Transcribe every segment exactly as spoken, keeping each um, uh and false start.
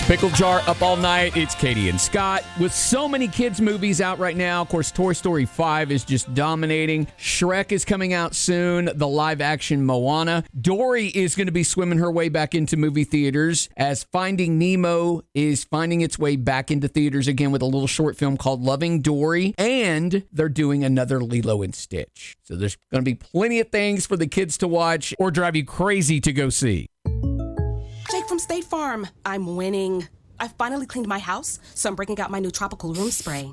Pickle Jar up all night. It's Katie and Scott. With so many kids' movies out right now, of course, Toy Story five is just dominating. Shrek is coming out soon. The live-action Moana. Dory is going to be swimming her way back into movie theaters as Finding Nemo is finding its way back into theaters again with a little short film called Loving Dory. And they're doing another Lilo and Stitch. So there's going to be plenty of things for the kids to watch or drive you crazy to go see. Jake from State Farm. I'm winning. I finally cleaned my house, so I'm breaking out my new tropical room spray.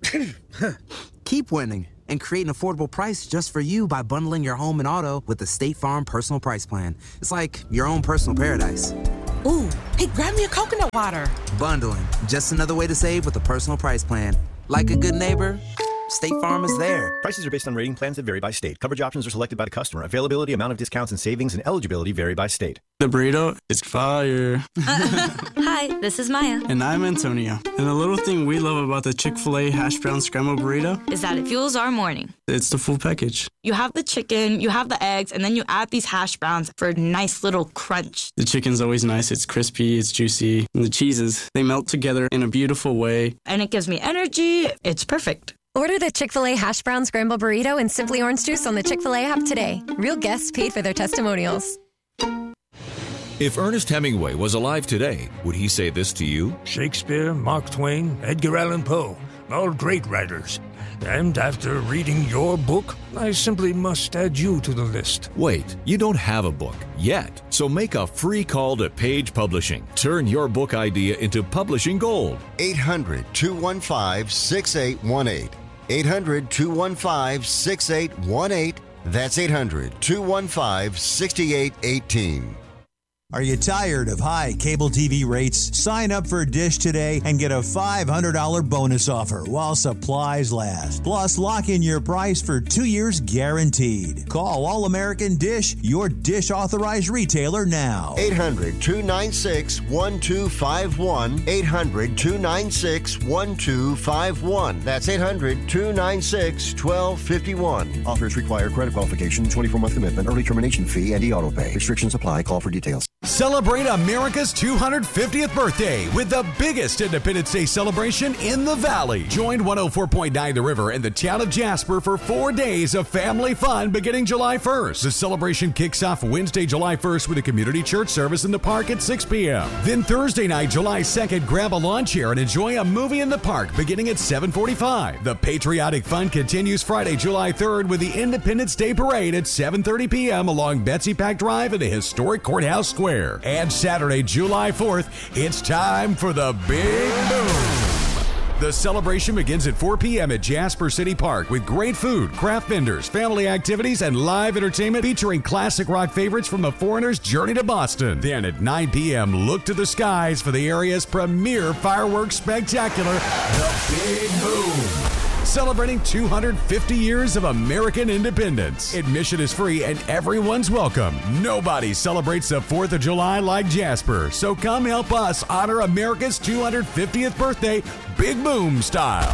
Keep winning and create an affordable price just for you by bundling your home and auto with the State Farm Personal Price Plan. It's like your own personal paradise. Ooh, hey, grab me a coconut water. Bundling, just another way to save with a personal price plan. Like a good neighbor, State Farm is there. Prices are based on rating plans that vary by state. Coverage options are selected by the customer. Availability, amount of discounts and savings, and eligibility vary by state. The burrito is fire. Hi, this is Maya. And I'm Antonio. And the little thing we love about the Chick-fil-A hash brown scrambled burrito is that it fuels our morning. It's the full package. You have the chicken, you have the eggs, and then you add these hash browns for a nice little crunch. The chicken's always nice. It's crispy, it's juicy. And the cheeses, they melt together in a beautiful way. And it gives me energy. It's perfect. Order the Chick-fil-A Hash Brown Scramble Burrito and Simply Orange Juice on the Chick-fil-A app today. Real guests paid for their testimonials. If Ernest Hemingway was alive today, would he say this to you? Shakespeare, Mark Twain, Edgar Allan Poe, all great writers. And after reading your book, I simply must add you to the list. Wait, you don't have a book yet. So make a free call to Page Publishing. Turn your book idea into publishing gold. eight hundred, two one five, six eight one eight. eight hundred, two one five, six eight one eight. That's eight hundred, two one five, six eight one eight. Are you tired of high cable T V rates? Sign up for Dish today and get a five hundred dollars bonus offer while supplies last. Plus, lock in your price for two years guaranteed. Call All American Dish, your Dish authorized retailer now. eight hundred, two nine six, one two five one. eight hundred, two nine six, one two five one. That's eight hundred, two nine six, one two five one. Offers require credit qualification, twenty-four month commitment, early termination fee, and e-auto pay. Restrictions apply. Call for details. Celebrate America's two hundred fiftieth birthday with the biggest Independence Day celebration in the Valley. Join one oh four point nine The River and the town of Jasper for four days of family fun beginning July first. The celebration kicks off Wednesday, July first with a community church service in the park at six p.m. Then Thursday night, July second, grab a lawn chair and enjoy a movie in the park beginning at seven forty-five. The patriotic fun continues Friday, July third with the Independence Day Parade at seven thirty p.m. along Betsy Pack Drive in the historic Courthouse Square. And Saturday, July fourth, it's time for the Big Boom. The celebration begins at four p.m. at Jasper City Park with great food, craft vendors, family activities, and live entertainment featuring classic rock favorites from the Foreigner's Journey to Boston. Then at nine p.m., look to the skies for the area's premier fireworks spectacular, the Big Boom. Celebrating two hundred fifty years of American independence. Admission is free and everyone's welcome. Nobody celebrates the fourth of July like Jasper. So come help us honor America's two hundred fiftieth birthday Big Boom style.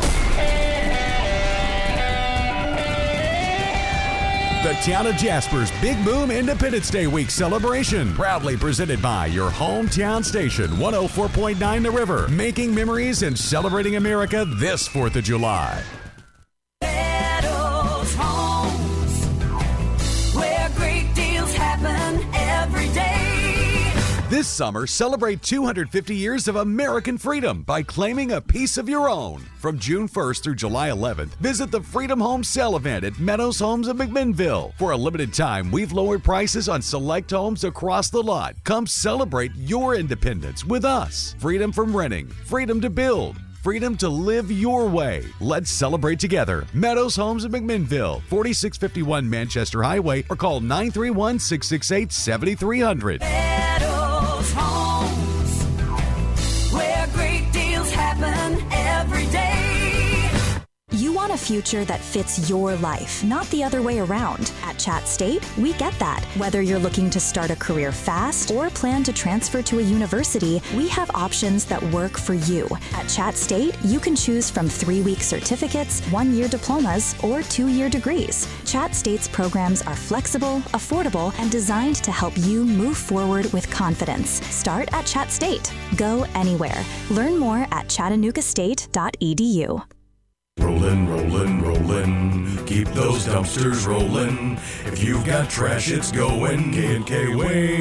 The town of Jasper's Big Boom Independence Day Week celebration. Proudly presented by your hometown station, one oh four point nine The River. Making memories and celebrating America this fourth of July. Meadows Homes, where great deals happen every day. This summer, celebrate two hundred fifty years of American freedom by claiming a piece of your own. From June first through July eleventh, visit the Freedom Home Sale event at Meadows Homes of McMinnville. For a limited time, we've lowered prices on select homes across the lot. Come celebrate your independence with us. Freedom from renting, freedom to build, freedom to live your way. Let's celebrate together. Meadows Homes of McMinnville, forty-six fifty-one Manchester Highway, or call nine three one, six six eight, seven three zero zero. Meadows Homes, where great deals happen every day. You want want a future that fits your life, not the other way around. At Chat State, we get that. Whether you're looking to start a career fast or plan to transfer to a university, we have options that work for you. At Chat State, you can choose from three-week certificates, one-year diplomas, or two-year degrees. Chat State's programs are flexible, affordable, and designed to help you move forward with confidence. Start at Chat State. Go anywhere. Learn more at chattanooga state dot e d u. Rollin', rollin', rollin', keep those dumpsters rollin'. If you've got trash, it's going K and K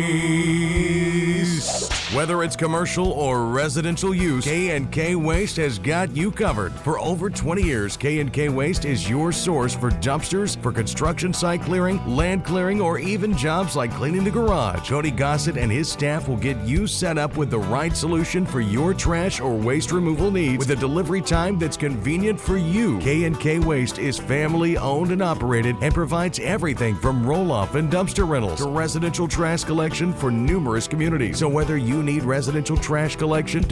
Waste. Whether it's commercial or residential use, K and K Waste has got you covered. For over twenty years, K and K Waste is your source for dumpsters, for construction site clearing, land clearing, or even jobs like cleaning the garage. Cody Gossett and his staff will get you set up with the right solution for your trash or waste removal needs with a delivery time that's convenient for you. K and K Waste is family owned and operated and provides everything from roll-off and dumpster rentals to residential trash collection for numerous communities. So whether you need residential trash collection to